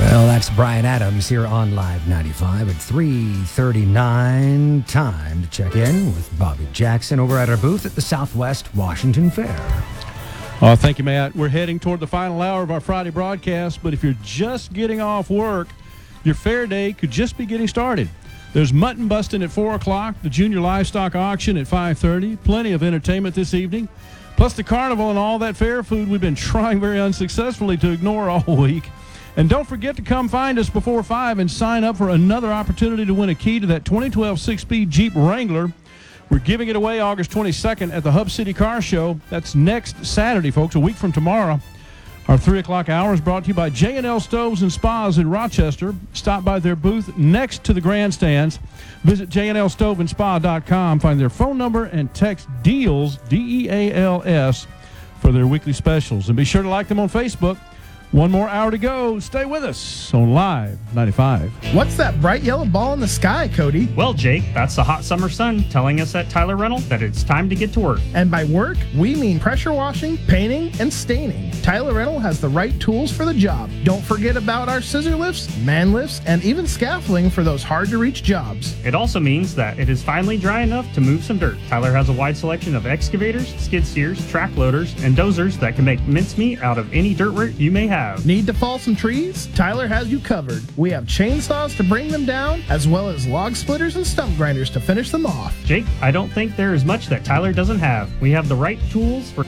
Well, that's Brian Adams here on Live 95 at 3:39. Time to check in with Bobby Jackson over at our booth at the Southwest Washington Fair. Thank you, Matt. We're heading toward the final hour of our Friday broadcast, but if you're just getting off work, your fair day could just be getting started. There's mutton busting at 4 o'clock, the junior livestock auction at 5:30, plenty of entertainment this evening, plus the carnival and all that fair food we've been trying very unsuccessfully to ignore all week. And don't forget to come find us before 5 and sign up for another opportunity to win a key to that 2012 6-speed Jeep Wrangler. We're giving it away August 22nd at the Hub City Car Show. That's next Saturday, folks, a week from tomorrow. Our 3 o'clock hour is brought to you by J&L Stoves and Spas in Rochester. Stop by their booth next to the grandstands. Visit jnlstoveandspa.com. Find their phone number and text DEALS, DEALS, for their weekly specials. And be sure to like them on Facebook. One more hour to go. Stay with us on Live 95. What's that bright yellow ball in the sky, Cody? Well, Jake, that's the hot summer sun telling us at Tyler Rental that it's time to get to work. And by work, we mean pressure washing, painting, and staining. Tyler Rental has the right tools for the job. Don't forget about our scissor lifts, man lifts, and even scaffolding for those hard-to-reach jobs. It also means that it is finally dry enough to move some dirt. Tyler has a wide selection of excavators, skid steers, track loaders, and dozers that can make mincemeat out of any dirt work you may have. Need to fall some trees? Tyler has you covered. We have chainsaws to bring them down, as well as log splitters and stump grinders to finish them off. Jake, I don't think there is much that Tyler doesn't have. We have the right tools for